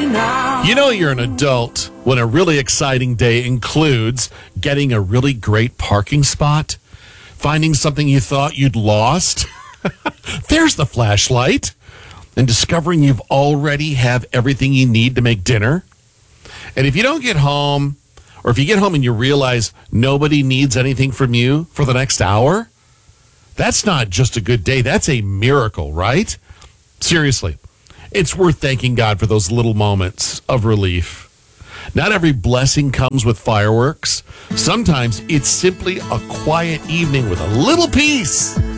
You know you're an adult when a really exciting day includes getting a really great parking spot, finding something you thought you'd lost. There's the flashlight. And discovering you've already have everything you need to make dinner. And if you don't get home, or if you get home and you realize nobody needs anything from you for the next hour, that's not just a good day. That's a miracle, right? Seriously, it's worth thanking God for those little moments of relief. Not every blessing comes with fireworks. Sometimes it's simply a quiet evening with a little peace.